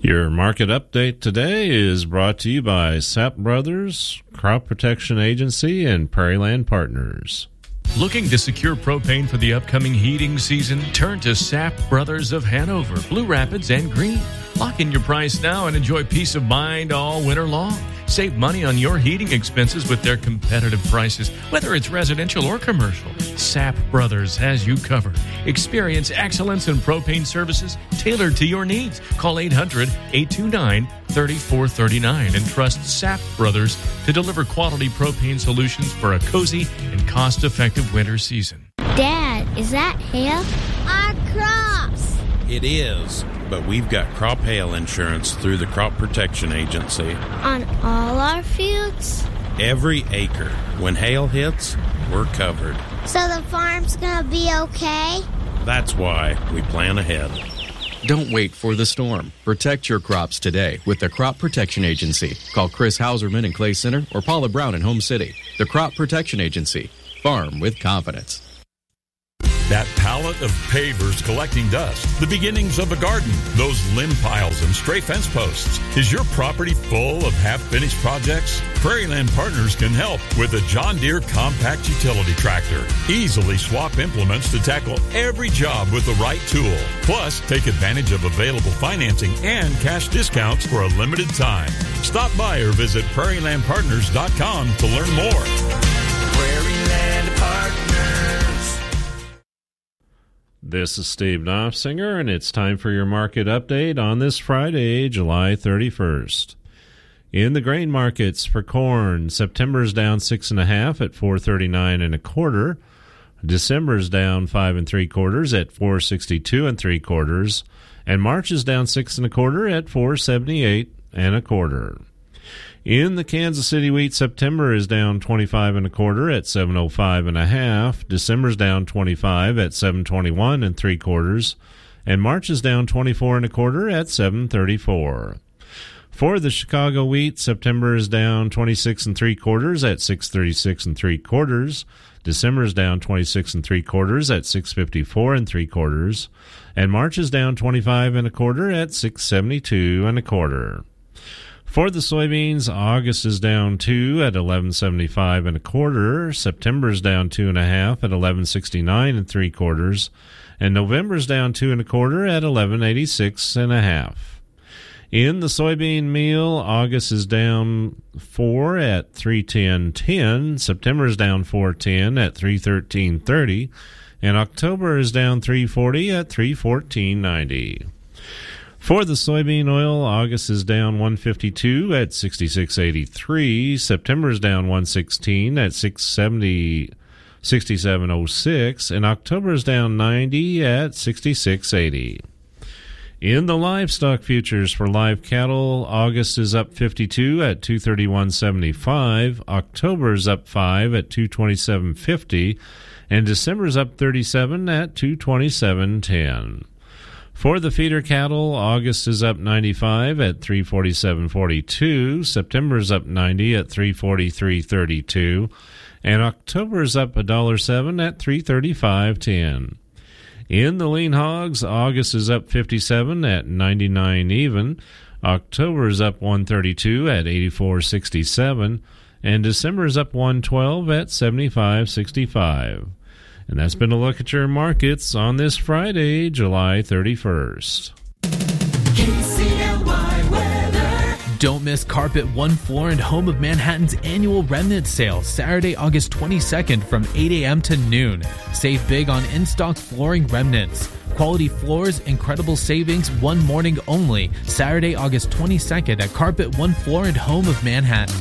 Your market update today is brought to you by Sapp Brothers, Crop Protection Agency, and Prairieland Partners. Looking to secure propane for the upcoming heating season? Turn to Sapp Brothers of Hanover, Blue Rapids, and Greene. Lock in your price now and enjoy peace of mind all winter long. Save money on your heating expenses with their competitive prices, whether it's residential or commercial. Sapp Brothers has you covered. Experience excellence in propane services tailored to your needs. Call 800-829-3439 and trust Sapp Brothers to deliver quality propane solutions for a cozy and cost-effective winter season. Dad, is that hail? Our crops! It is, but we've got crop hail insurance through the Crop Protection Agency. On all our fields? Every acre. When hail hits, we're covered. So the farm's gonna be okay? That's why we plan ahead. Don't wait for the storm. Protect your crops today with the Crop Protection Agency. Call Chris Hauserman in Clay Center or Paula Brown in Home City. The Crop Protection Agency. Farm with confidence. That pallet of pavers collecting dust, the beginnings of a garden, those limb piles and stray fence posts. Is your property full of half-finished projects? Prairieland Partners can help with a John Deere compact utility tractor. Easily swap implements to tackle every job with the right tool. Plus, take advantage of available financing and cash discounts for a limited time. Stop by or visit prairielandpartners.com to learn more. Prairieland Partners. This is Steve Knopfsinger, and it's time for your market update on this Friday, July 31st. In the grain markets for corn, September's down 6.5 at 4.39 1/4. December's down 5 3/4 at 4.62 3/4, and March is down 6 1/4 at 4.78 1/4. In the Kansas City wheat, September is down 25 1/4 at 7.05 1/2. December's down 25 at 7.21 3/4, and March is down 24 1/4 at 7.34. For the Chicago wheat, September is down 26 3/4 at 6.36 3/4. December is down 26 3/4 at 6.54 3/4, and March is down 25 1/4 at 6.72 1/4. For the soybeans, August is down 2 at 11.75 1/4. September is down 2.5 at 11.69 3/4, and November is down 2 1/4 at 11.86 1/2. In the soybean meal, August is down 4 at 3.10.10. September is down 4.10 at 3.13.30, and October is down 3.40 at 3.14.90. For the soybean oil, August is down 152 at 66.83. September is down 116 at 67.06, and October is down 90 at 66.80. In the livestock futures for live cattle, August is up 52 at 231.75. October is up 5 at 227.50, and December is up 37 at 227.10. For the feeder cattle, August is up 95 at 347.42, September is up 90 at 343.32, and October is up $1.07 at 335.10. In the lean hogs, August is up 57 at 99 even, October is up 132 at 84.67, and December is up 112 at 75.65. And that's been a look at your markets on this Friday, July 31st. KCLY weather. Don't miss Carpet One Floor and Home of Manhattan's annual remnant sale, Saturday, August 22nd from 8 a.m. to noon. Save big on in-stock flooring remnants. Quality floors, incredible savings, one morning only. Saturday, August 22nd at Carpet One Floor and Home of Manhattan.